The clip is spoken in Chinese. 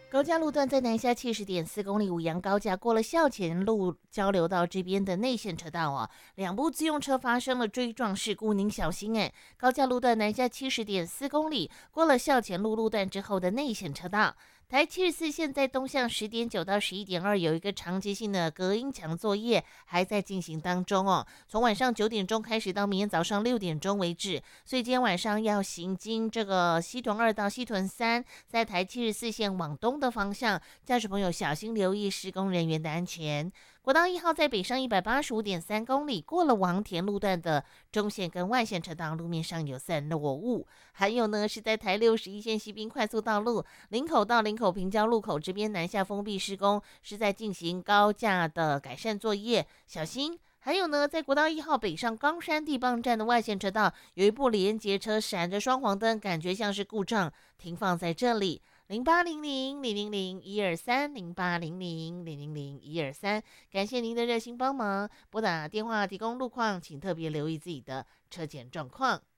高架路段在南下70.4公里，五杨高架过了校前路交流道这边的内线车道哦，两部自用车发生了追撞事故，您小心哎！高架路段南下70.4公里，过了校前路路段之后的内线车道。台74线在东向10.9到11.2有一个长期性的隔音墙作业还在进行当中哦，从晚上9点钟开始到明天早上6点钟为止，所以今天晚上要行经这个西屯2到西屯3，在台74线往东的方向，驾驶朋友小心留意施工人员的安全。国道1号在北上185.3公里，过了王田路段的中线跟外线车道，路面上有散落物。还有呢，是在台61线西滨快速道路林口到林口平交路口这边南下封闭施工，是在进行高架的改善作业，小心。还有呢，在国道1号北上冈山地磅站的外线车道，有一部连接车闪着双黄灯，感觉像是故障，停放在这里。0800-000-123，0800-000-123，感谢您的热心帮忙。拨打电话提供路况，请特别留意自己的车检状况。